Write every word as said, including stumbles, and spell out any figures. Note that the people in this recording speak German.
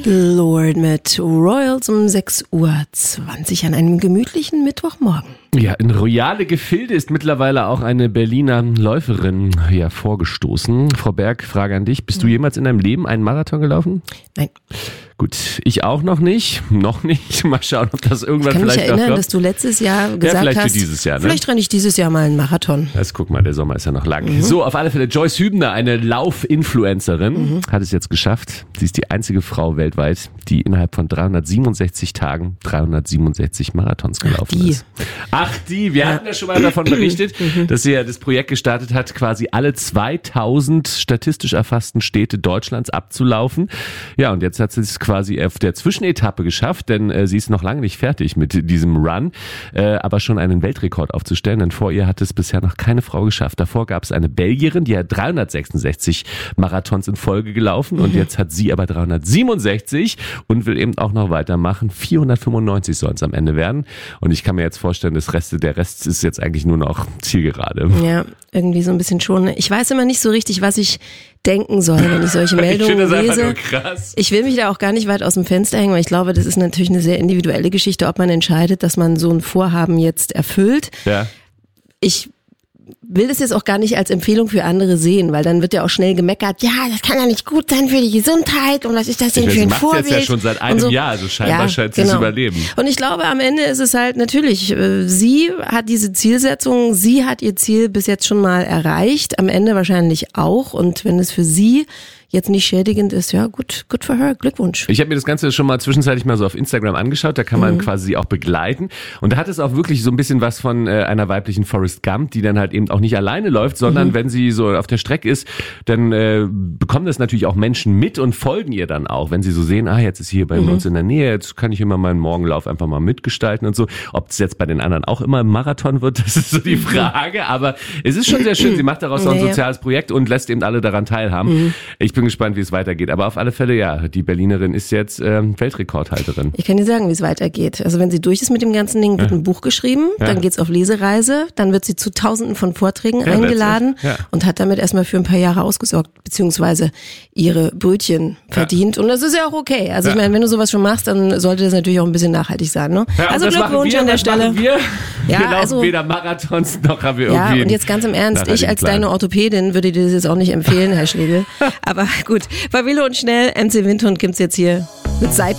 Lord mit Royals um sechs Uhr zwanzig an einem gemütlichen Mittwochmorgen. Ja, in royale Gefilde ist mittlerweile auch eine Berliner Läuferin ja vorgestoßen. Frau Berg, Frage an dich. Bist du jemals in deinem Leben einen Marathon gelaufen? Nein. Gut, ich auch noch nicht. Noch nicht. Mal schauen, ob das irgendwann ich kann vielleicht mich erinnern, noch kommt. dass du letztes Jahr gesagt ja, vielleicht hast, für dieses Jahr, ne? Vielleicht renne ich dieses Jahr mal einen Marathon. Das guck mal, der Sommer ist ja noch lang. Mhm. So, auf alle Fälle, Joyce Hübner, eine Lauf-Influencerin, mhm. hat es jetzt geschafft. Sie ist die einzige Frau weltweit, die innerhalb von dreihundertsiebenundsechzig Tagen dreihundertsiebenundsechzig Marathons gelaufen Ach, die. ist. Ach die, wir ja. hatten ja schon mal davon berichtet, mhm. dass sie ja das Projekt gestartet hat, quasi alle zweitausend statistisch erfassten Städte Deutschlands abzulaufen. Ja, und jetzt hat sie es quasi auf der Zwischenetappe geschafft, denn äh, sie ist noch lange nicht fertig mit diesem Run, äh, aber schon einen Weltrekord aufzustellen, denn vor ihr hat es bisher noch keine Frau geschafft. Davor gab es eine Belgierin, die hat dreihundertsechsundsechzig Marathons in Folge gelaufen, mhm. und jetzt hat sie aber dreihundertsiebenundsechzig und will eben auch noch weitermachen. vierhundertfünfundneunzig sollen es am Ende werden, und ich kann mir jetzt vorstellen, das Rest, der Rest ist jetzt eigentlich nur noch Zielgerade. Ja, irgendwie so ein bisschen schon. Ich weiß immer nicht so richtig, was ich denken soll, wenn ich solche Meldungen ich finde das lese. Einfach nur krass. Ich will mich da auch gar nicht weit aus dem Fenster hängen, weil ich glaube, das ist natürlich eine sehr individuelle Geschichte, ob man entscheidet, dass man so ein Vorhaben jetzt erfüllt. Ja. Ich will das jetzt auch gar nicht als Empfehlung für andere sehen, weil dann wird ja auch schnell gemeckert, ja, das kann ja nicht gut sein für die Gesundheit und was ist das denn für ein Vorbild? Sie macht jetzt ja schon seit einem so. Jahr, also scheinbar ja, scheint sie genau. es überleben. Und ich glaube, am Ende ist es halt natürlich, sie hat diese Zielsetzung, sie hat ihr Ziel bis jetzt schon mal erreicht, am Ende wahrscheinlich auch, und wenn es für sie jetzt nicht schädigend ist, ja gut, good for her, Glückwunsch. Ich habe mir das Ganze schon mal zwischenzeitlich mal so auf Instagram angeschaut, da kann man mhm. quasi sie auch begleiten, und da hat es auch wirklich so ein bisschen was von äh, einer weiblichen Forrest Gump, die dann halt eben auch nicht alleine läuft, sondern mhm. wenn sie so auf der Strecke ist, dann äh, bekommen das natürlich auch Menschen mit und folgen ihr dann auch, wenn sie so sehen, ah, jetzt ist sie hier bei mhm. uns in der Nähe, jetzt kann ich immer meinen Morgenlauf einfach mal mitgestalten und so. Ob es jetzt bei den anderen auch immer ein Marathon wird, das ist so die Frage, aber es ist schon sehr schön, sie macht daraus so ein naja. soziales Projekt und lässt eben alle daran teilhaben. Mhm. Ich bin gespannt, wie es weitergeht. Aber auf alle Fälle, ja, die Berlinerin ist jetzt ähm, Weltrekordhalterin. Ich kann dir sagen, wie es weitergeht. Also wenn sie durch ist mit dem ganzen Ding, wird ja. ein Buch geschrieben, ja. dann geht's auf Lesereise, dann wird sie zu tausenden von Vorträgen ja, eingeladen ja. und hat damit erstmal für ein paar Jahre ausgesorgt, beziehungsweise ihre Brötchen verdient. Ja. Und das ist ja auch okay. Also ja. ich meine, wenn du sowas schon machst, dann sollte das natürlich auch ein bisschen nachhaltig sein. Ne? Ja, also Glückwunsch wir, an der Stelle. Wir, ja, wir laufen also, weder Marathons noch haben wir ja, irgendwie. Und jetzt ganz im Ernst, ich als deine Orthopädin würde dir das jetzt auch nicht empfehlen, Herr Schlegel. Aber gut, Favilo und Schnell, M C Windhund gibt's jetzt hier mit Seiten.